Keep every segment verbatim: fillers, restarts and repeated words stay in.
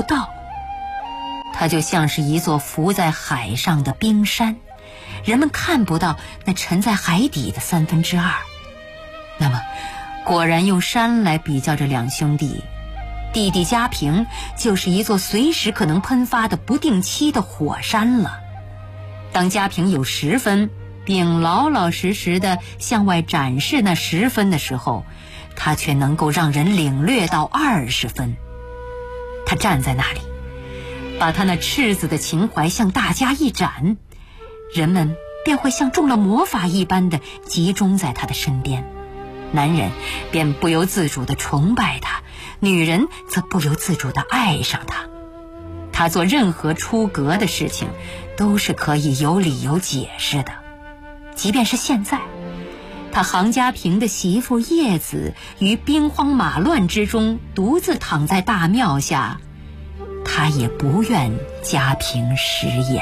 到。它就像是一座浮在海上的冰山，人们看不到那沉在海底的三分之二。那么果然用山来比较这两兄弟，弟弟家平就是一座随时可能喷发的不定期的火山了。当家平有十分并老老实实地向外展示那十分的时候，他却能够让人领略到二十分。他站在那里，把他那赤子的情怀向大家一展，人们便会像中了魔法一般的集中在他的身边。男人便不由自主地崇拜他，女人则不由自主地爱上他。他做任何出格的事情都是可以有理由解释的。即便是现在，他杭家平的媳妇叶子于兵荒马乱之中独自躺在大庙下，他也不愿家平食言。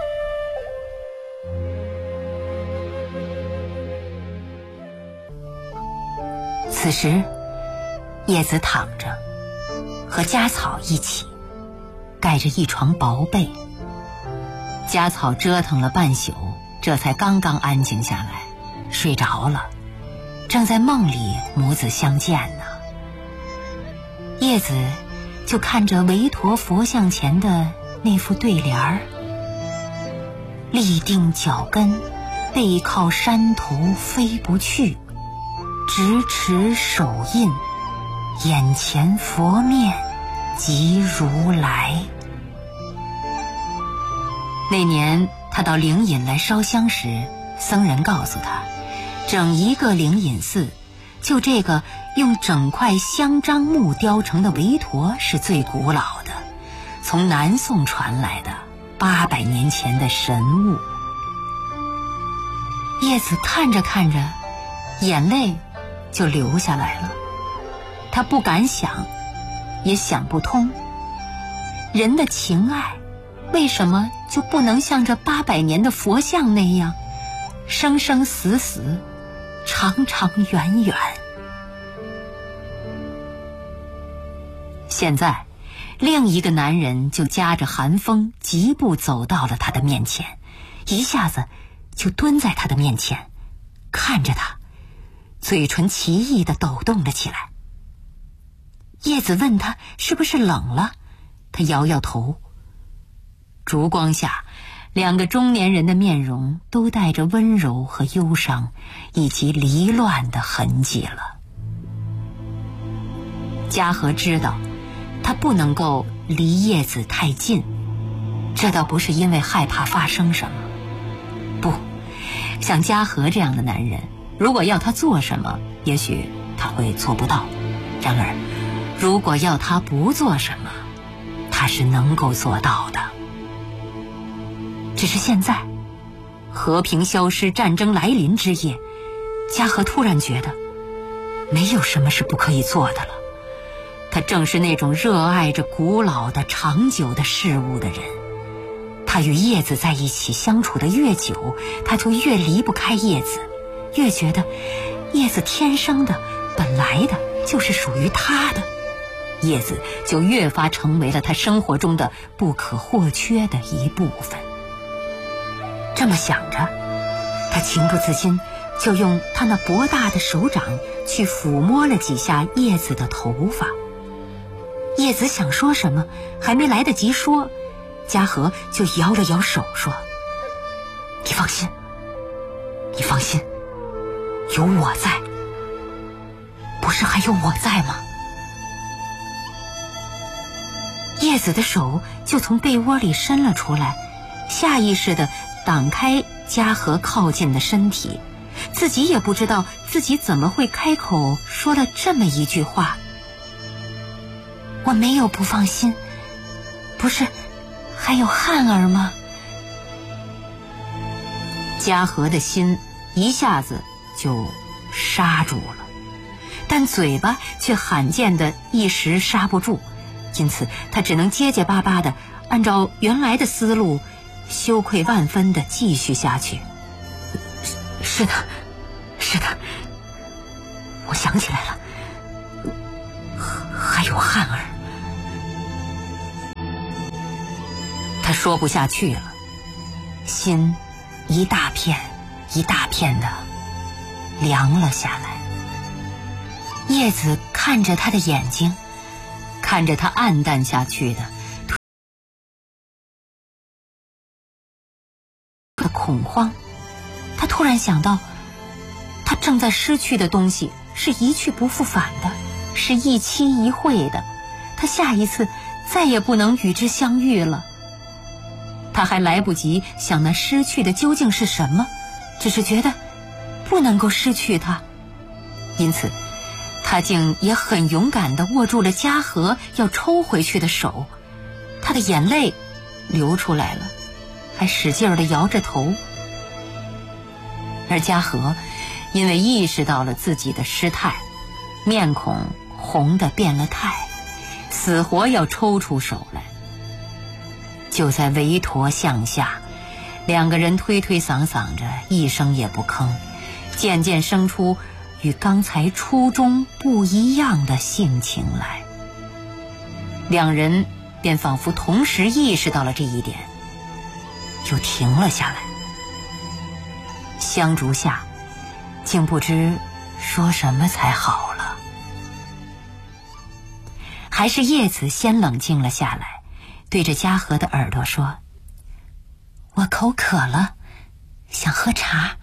此时叶子躺着，和家草一起盖着一床薄被。家草折腾了半宿，这才刚刚安静下来，睡着了，正在梦里母子相见呢。叶子就看着韦陀佛像前的那副对联儿：立定脚跟，背靠山头飞不去，直持手印，眼前佛面即如来。那年他到灵隐来烧香时，僧人告诉他，整一个灵隐寺就这个用整块香樟木雕成的韦陀是最古老的，从南宋传来的八百年前的神物。叶子看着看着，眼泪就流下来了。他不敢想，也想不通，人的情爱为什么就不能像这八百年的佛像那样，生生死死，长长远远？现在另一个男人就夹着寒风疾步走到了他的面前，一下子就蹲在他的面前，看着他，嘴唇奇异地抖动了起来。叶子问他是不是冷了，他摇摇头。烛光下，两个中年人的面容都带着温柔和忧伤，以及离乱的痕迹了。嘉禾知道他不能够离叶子太近，这倒不是因为害怕发生什么，不，像嘉禾这样的男人，如果要他做什么，也许他会做不到，然而如果要他不做什么，他是能够做到的。只是现在和平消失，战争来临之夜，嘉禾突然觉得没有什么是不可以做的了。他正是那种热爱着古老的长久的事物的人，他与叶子在一起相处的越久，他就越离不开叶子，越觉得叶子天生的本来的就是属于他的，叶子就越发成为了他生活中的不可或缺的一部分。这么想着，他情不自禁就用他那博大的手掌去抚摸了几下叶子的头发。叶子想说什么，还没来得及说，嘉禾就摇了摇手说：你放心，你放心，有我在，不是还有我在吗？叶子的手就从被窝里伸了出来，下意识地挡开嘉禾靠近的身体，自己也不知道自己怎么会开口说了这么一句话。我没有不放心，不是还有汉儿吗？嘉禾的心一下子就刹住了，但嘴巴却罕见的一时刹不住，因此他只能结结巴巴的按照原来的思路，羞愧万分的继续下去。是的，是的，我想起来了，还有汉儿。 说不下去了，心一大片一大片的凉了下来。叶子看着他的眼睛，看着他暗淡下去的恐慌，他突然想到，他正在失去的东西是一去不复返的，是一期一会的，他下一次再也不能与之相遇了。他还来不及想那失去的究竟是什么，只是觉得不能够失去它，因此他竟也很勇敢地握住了嘉禾要抽回去的手。他的眼泪流出来了，还使劲地摇着头。而嘉禾因为意识到了自己的失态，面孔红得变了态，死活要抽出手来。就在围驼向下，两个人推推搡搡着，一声也不吭，渐渐生出与刚才初中不一样的性情来。两人便仿佛同时意识到了这一点，又停了下来。香烛下，竟不知说什么才好了。还是叶子先冷静了下来，对着嘉禾的耳朵说：“我口渴了，想喝茶。”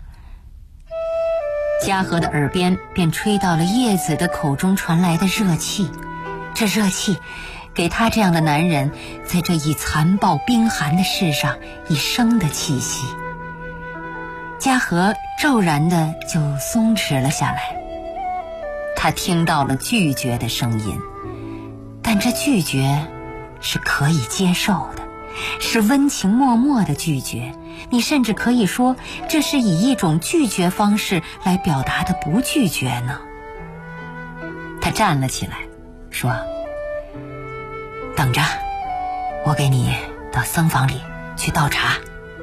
嘉禾的耳边便吹到了叶子的口中传来的热气，这热气给他这样的男人在这一残暴冰寒的世上一生的气息。嘉禾骤然的就松弛了下来，他听到了拒绝的声音，但这拒绝是可以接受的，是温情脉脉的拒绝，你甚至可以说这是以一种拒绝方式来表达的不拒绝呢。他站了起来说：“等着，我给你到僧房里去倒茶。”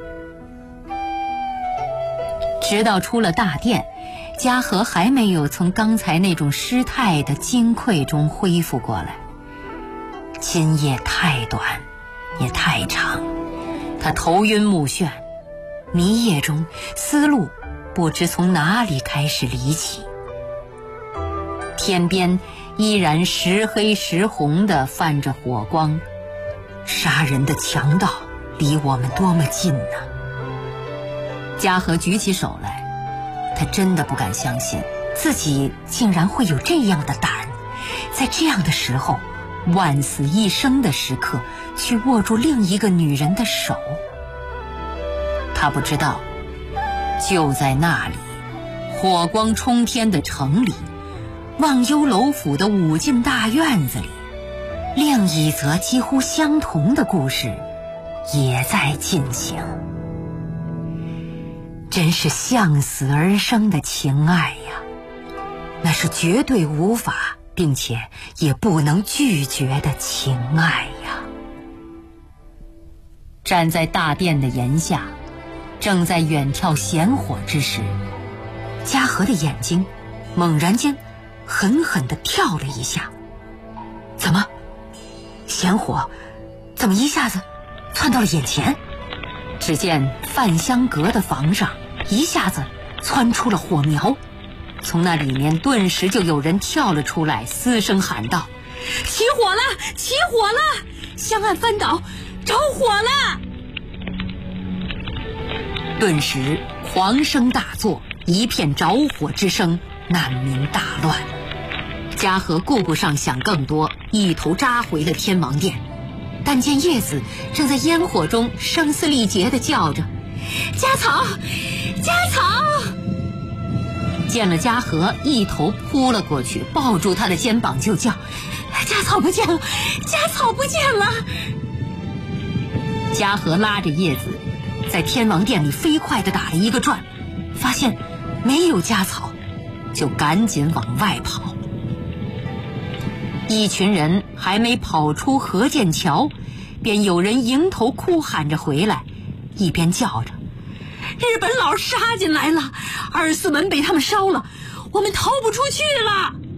直到出了大殿，嘉禾还没有从刚才那种失态的惊愧中恢复过来。今夜太短也太长，他头晕目眩，迷夜中思路不知从哪里开始离起。天边依然时黑时红地泛着火光，杀人的强盗离我们多么近呢？嘉禾举起手来，他真的不敢相信自己竟然会有这样的胆，在这样的时候，万死一生的时刻，去握住另一个女人的手。他不知道，就在那里，火光冲天的城里，忘忧楼府的五进大院子里，另一则几乎相同的故事也在进行。真是向死而生的情爱呀，那是绝对无法并且也不能拒绝的情爱呀。站在大殿的檐下，正在远眺闲火之时，嘉禾的眼睛猛然间狠狠地跳了一下。怎么，闲火怎么一下子窜到了眼前？只见范香阁的房上一下子窜出了火苗，从那里面顿时就有人跳了出来，嘶声喊道：“起火了！起火了！香案翻倒，着火了！”顿时狂声大作，一片着火之声，难民大乱。嘉禾顾不上想更多，一头扎回了天王殿。但见叶子正在烟火中声嘶力竭地叫着：“嘉草，嘉草！”见了嘉禾，一头扑了过去，抱住他的肩膀就叫：“嘉草不见了，嘉草不见了！”嘉禾拉着叶子在天王殿里飞快地打了一个转，发现没有嘉草，就赶紧往外跑。一群人还没跑出河涧桥，便有人迎头哭喊着回来，一边叫着：“日本佬杀进来了，二四门被他们烧了，我们逃不出去了！”